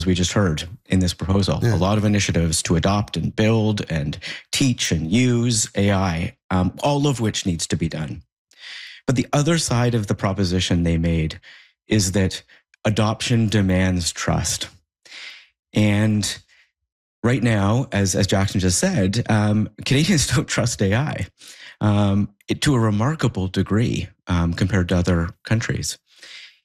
we just heard in this proposal. A lot of initiatives to adopt and build and teach and use AI, all of which needs to be done. But the other side of the proposition they made is that adoption demands trust. And right now, as Jackson just said, Canadians don't trust AI to a remarkable degree compared to other countries.